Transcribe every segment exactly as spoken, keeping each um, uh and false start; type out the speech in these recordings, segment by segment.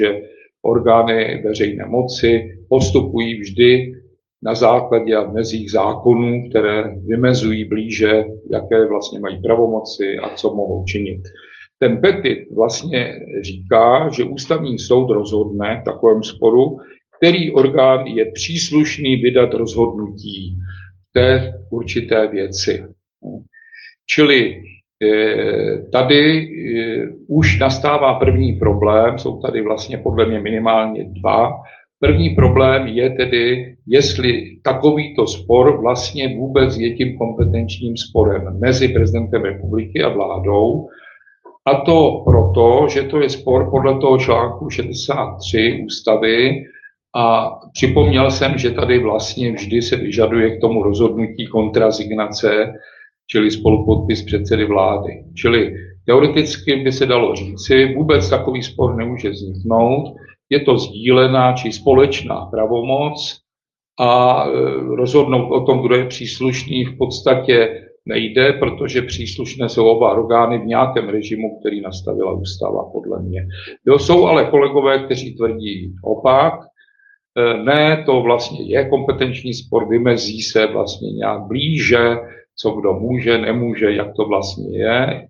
orgány veřejné moci postupují vždy na základě a v mezích zákonů, které vymezují blíže, jaké vlastně mají pravomoci a co mohou činit. Ten petit vlastně říká, že ústavní soud rozhodne v takovém sporu, který orgán je příslušný vydat rozhodnutí v té určité věci. Čili tady už nastává první problém, jsou tady vlastně podle mě minimálně dva. První problém je tedy, jestli takovýto spor vlastně vůbec je tím kompetenčním sporem mezi prezidentem republiky a vládou. A to proto, že to je spor podle toho článku šedesát tři ústavy a připomněl jsem, že tady vlastně vždy se vyžaduje k tomu rozhodnutí kontrazignace, čili spolupodpis předsedy vlády. Čili teoreticky by se dalo říci, vůbec takový spor nemůže vzniknout, je to sdílená či společná pravomoc a rozhodnout o tom, kdo je příslušný, v podstatě nejde, protože příslušné jsou oba orgány v nějakém režimu, který nastavila ústava, podle mě. Jo, jsou ale kolegové, kteří tvrdí opak. Ne, to vlastně je kompetenční spor, vymezí se vlastně nějak blíže, co kdo může, nemůže, jak to vlastně je.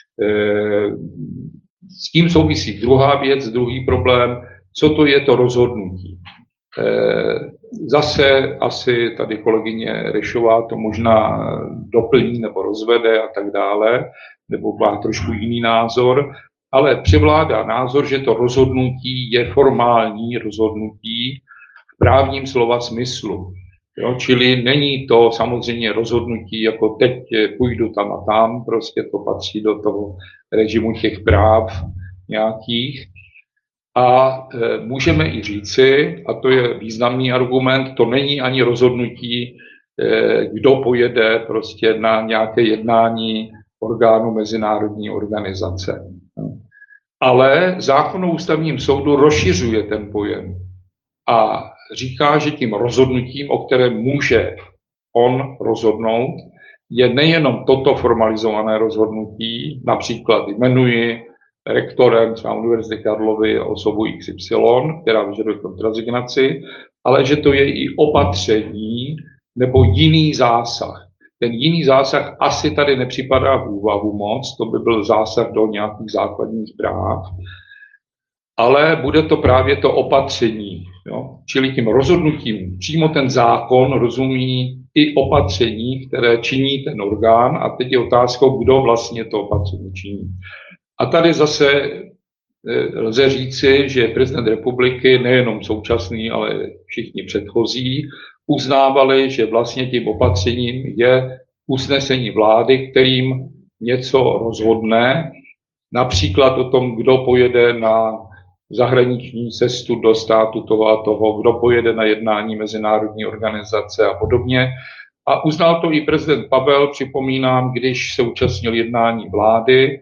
S tím souvisí druhá věc, druhý problém, co to je to rozhodnutí. Zase asi tady kolegyně Rešová to možná doplní nebo rozvede a tak dále, nebo má trošku jiný názor, ale převládá názor, že to rozhodnutí je formální rozhodnutí v právním slova smyslu. Jo, čili není to samozřejmě rozhodnutí, jako teď půjdu tam a tam, prostě to patří do toho režimu těch práv nějakých. A e, můžeme i říci, a to je významný argument, to není ani rozhodnutí, e, kdo pojede prostě na nějaké jednání orgánu mezinárodní organizace. Ale zákon o ústavním soudu rozšiřuje ten pojem a říká, že tím rozhodnutím, o kterém může on rozhodnout, je nejenom toto formalizované rozhodnutí, například jmenuji rektorem třeba Univerzity Karlovy osobu X Y, která vyžaduje kontrazignaci, ale že to je i opatření nebo jiný zásah. Ten jiný zásah asi tady nepřipadá v úvahu moc, to by byl zásah do nějakých základních práv, ale bude to právě to opatření. Jo? Čili tím rozhodnutím přímo ten zákon rozumí i opatření, které činí ten orgán a teď je otázkou, kdo vlastně to opatření činí. A tady zase lze říci, že prezident republiky, nejenom současný, ale všichni předchozí, uznávali, že vlastně tím opatřením je usnesení vlády, kterým něco rozhodne, například o tom, kdo pojede na zahraniční cestu do státu toho a toho, kdo pojede na jednání mezinárodní organizace a podobně. A uznal to i prezident Pavel, připomínám, když se účastnil jednání vlády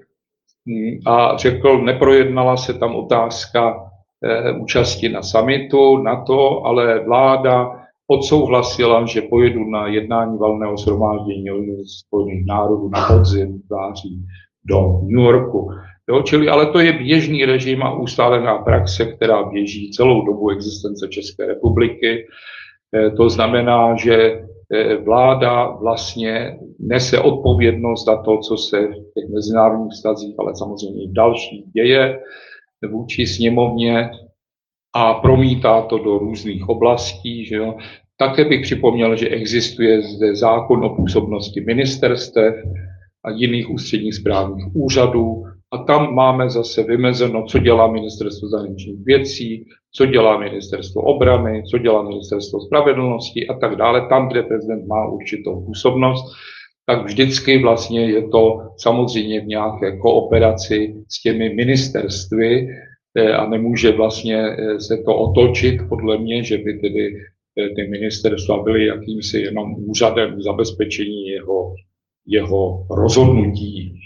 a řekl, neprojednala se tam otázka e, účasti na summitu NATO, ale vláda odsouhlasila, že pojedu na jednání valného shromáždění Spojených národů na podzim v září do New Yorku. Jo, čili, ale to je běžný režim a ustálená praxe, která běží celou dobu existence České republiky. E, to znamená, že e, vláda vlastně nese odpovědnost za to, co se v těch mezinárodních vztazích, ale samozřejmě i v dalších děje vůči sněmovně a promítá to do různých oblastí. Že jo. Také bych připomněl, že existuje zde zákon o působnosti ministerstev a jiných ústředních správních úřadů a tam máme zase vymezeno, co dělá ministerstvo zahraničních věcí, co dělá ministerstvo obrany, co dělá ministerstvo spravedlnosti a tak dále. Tam, kde prezident má určitou působnost, tak vždycky vlastně je to samozřejmě v nějaké kooperaci s těmi ministerstvy a nemůže vlastně se to otočit, podle mě, že by tedy ty ministerstva byly jakýmsi jenom úřadem zabezpečení jeho, jeho rozhodnutí.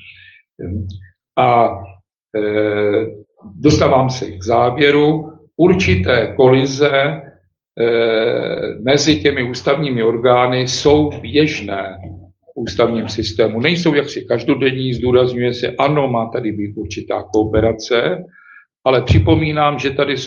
A e, dostávám se k závěru. Určité kolize e, mezi těmi ústavními orgány jsou běžné v ústavním systému. Nejsou jaksi každodenní, zdůrazňuje se, ano, má tady být určitá kooperace, ale připomínám, že tady